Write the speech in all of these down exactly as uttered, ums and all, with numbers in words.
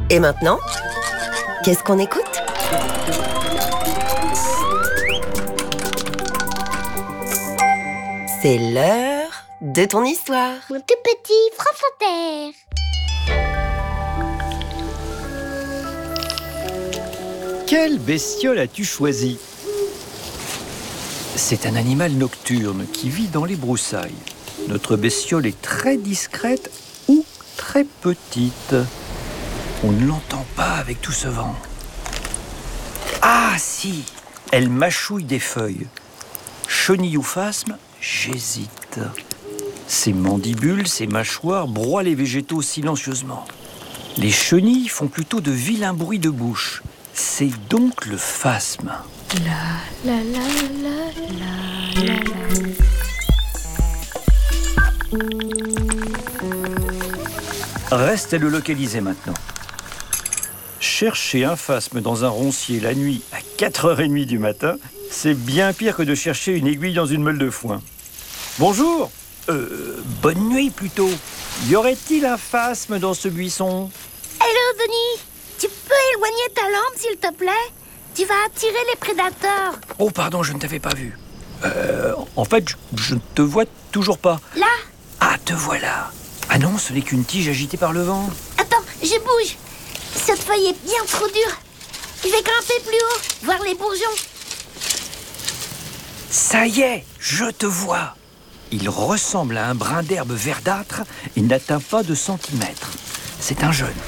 Et maintenant, qu'est-ce qu'on écoute? C'est l'heure de ton histoire. Mon tout petit France Inter. Quelle bestiole as-tu choisi? C'est un animal nocturne qui vit dans les broussailles. Notre bestiole est très discrète ou très petite. On ne l'entend pas avec tout ce vent. Ah si, elle mâchouille des feuilles. Chenille ou phasme, j'hésite. Ses mandibules, ses mâchoires broient les végétaux silencieusement. Les chenilles font plutôt de vilains bruits de bouche. C'est donc le phasme. La la la la la la la. Reste à le localiser maintenant. Chercher un phasme dans un roncier la nuit à quatre heures trente du matin, c'est bien pire que de chercher une aiguille dans une meule de foin. Bonjour. Euh, bonne nuit plutôt. Y aurait-il un phasme dans ce buisson? Hello Denis, tu peux éloigner ta lampe s'il te plaît? Tu vas attirer les prédateurs. Oh pardon, je ne t'avais pas vu. Euh, en fait, je, je ne te vois toujours pas. Là? Ah, te voilà. Ah non, ce n'est qu'une tige agitée par le vent. Attends, je bouge. Cette feuille est bien trop dure. Je vais grimper plus haut, voir les bourgeons. Ça y est, je te vois. Il ressemble à un brin d'herbe verdâtre et n'atteint pas de centimètres. C'est un jeune.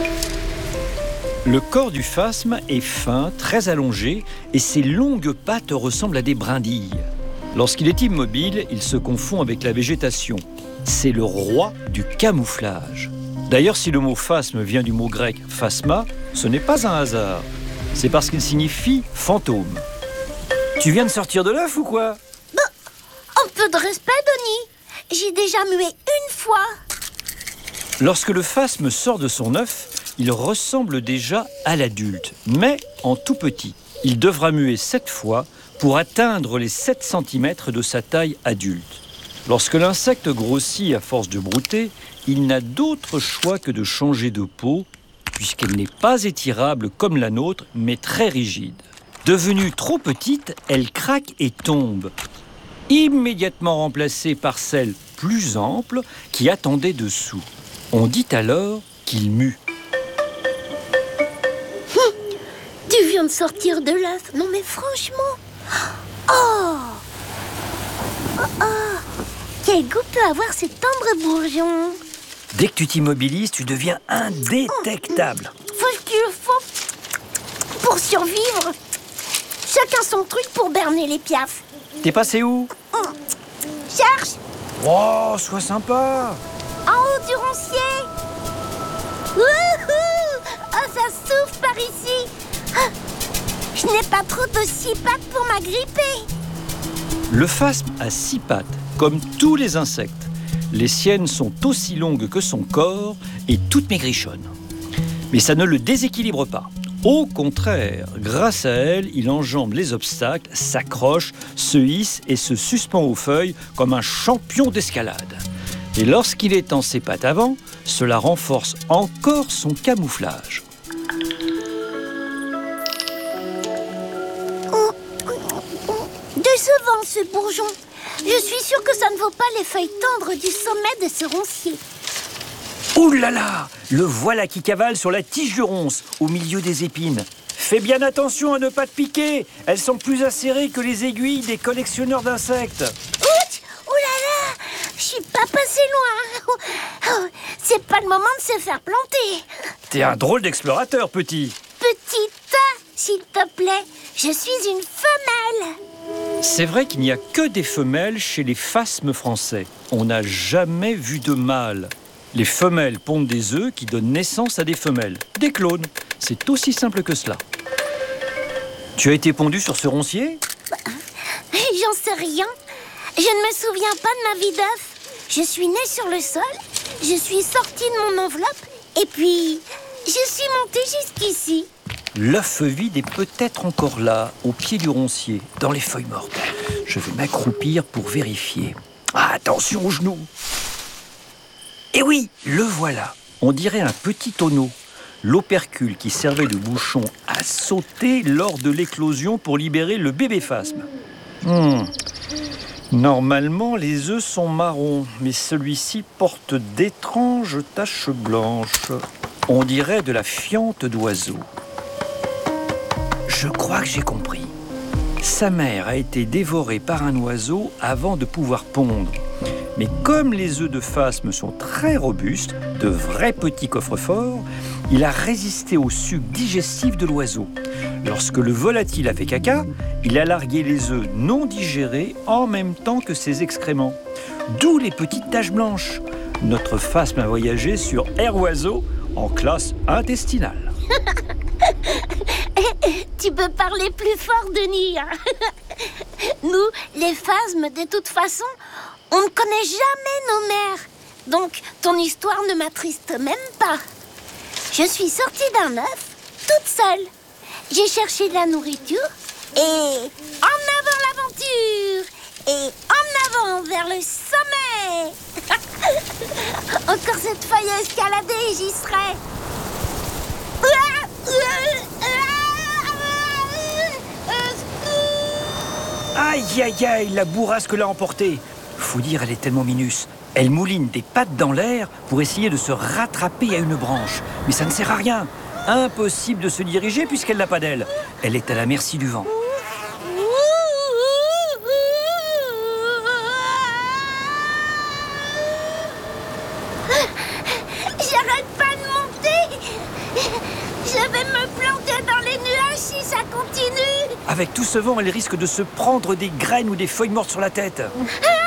Le corps du phasme est fin, très allongé, et ses longues pattes ressemblent à des brindilles. Lorsqu'il est immobile, il se confond avec la végétation. C'est le roi du camouflage. D'ailleurs, si le mot phasme vient du mot grec phasma, ce n'est pas un hasard. C'est parce qu'il signifie fantôme. Tu viens de sortir de l'œuf ou quoi? Un peu de respect, Denis. J'ai déjà mué une fois. Lorsque le phasme sort de son œuf, il ressemble déjà à l'adulte, mais en tout petit. Il devra muer sept fois pour atteindre les sept centimètres de sa taille adulte. Lorsque l'insecte grossit à force de brouter, il n'a d'autre choix que de changer de peau, puisqu'elle n'est pas étirable comme la nôtre, mais très rigide. Devenue trop petite, elle craque et tombe, immédiatement remplacée par celle plus ample qui attendait dessous. On dit alors qu'il mue. Tu viens de sortir de l'œuf. Non mais franchement. Oh, oh, oh. Quel goût peut avoir ces tendres bourgeons? Dès que tu t'immobilises, tu deviens indétectable. Faut ce qu'il faut pour survivre. Chacun son truc pour berner les piafs. T'es passé où? Cherche. Oh, sois sympa. En haut du roncier. Wouhou! Oh, ça souffle par ici. Ah, je n'ai pas trop de six pattes pour m'agripper. Le phasme a six pattes, comme tous les insectes. Les siennes sont aussi longues que son corps et toutes maigrichonnes. Mais ça ne le déséquilibre pas. Au contraire, grâce à elle, il enjambe les obstacles, s'accroche, se hisse et se suspend aux feuilles comme un champion d'escalade. Et lorsqu'il étend ses pattes avant, cela renforce encore son camouflage. Décevant ce bourgeon. Je suis sûre que ça ne vaut pas les feuilles tendres du sommet de ce roncier. Ouh là là! Le voilà qui cavale sur la tige du ronce, au milieu des épines. Fais bien attention à ne pas te piquer. Elles sont plus acérées que les aiguilles des collectionneurs d'insectes. Ouch! Oh là là! Je suis pas passé loin. Oh, c'est pas le moment de se faire planter. T'es un drôle d'explorateur, petit. Petit tas, s'il te plaît. Je suis une femelle. C'est vrai qu'il n'y a que des femelles chez les phasmes français. On n'a jamais vu de mâles. Les femelles pondent des œufs qui donnent naissance à des femelles, des clones. C'est aussi simple que cela. Tu as été pondu sur ce roncier? J'en sais rien. Je ne me souviens pas de ma vie d'œuf. Je suis née sur le sol, je suis sortie de mon enveloppe, et puis je suis montée jusqu'ici. L'œuf vide est peut-être encore là, au pied du roncier, dans les feuilles mortes. Je vais m'accroupir pour vérifier. Ah, attention aux genoux! Eh oui, le voilà. On dirait un petit tonneau. L'opercule qui servait de bouchon a sauté lors de l'éclosion pour libérer le bébé phasme. Hmm. Normalement, les œufs sont marrons, mais celui-ci porte d'étranges taches blanches. On dirait de la fiente d'oiseau. Je crois que j'ai compris. Sa mère a été dévorée par un oiseau avant de pouvoir pondre. Mais comme les œufs de phasme sont très robustes, de vrais petits coffres-forts, il a résisté au suc digestif de l'oiseau. Lorsque le volatile a fait caca, il a largué les œufs non digérés en même temps que ses excréments. D'où les petites taches blanches. Notre phasme a voyagé sur Air Oiseau en classe intestinale. Tu peux parler plus fort, Denis. Nous, les phasmes, de toute façon, on ne connaît jamais nos mères. Donc, ton histoire ne m'attriste même pas. Je suis sortie d'un œuf, toute seule. J'ai cherché de la nourriture et en avant l'aventure. Et en avant vers le sommet. Encore cette feuille à escalader et j'y serai. Aïe, aïe, aïe, la bourrasque l'a emportée. Faut dire, elle est tellement minus. Elle mouline des pattes dans l'air pour essayer de se rattraper à une branche. Mais ça ne sert à rien. Impossible de se diriger puisqu'elle n'a pas d'aile. Elle est à la merci du vent. J'arrête pas de monter. Je vais me planter dans les nuages si ça continue. Avec tout ce vent, elle risque de se prendre des graines ou des feuilles mortes sur la tête. Ah,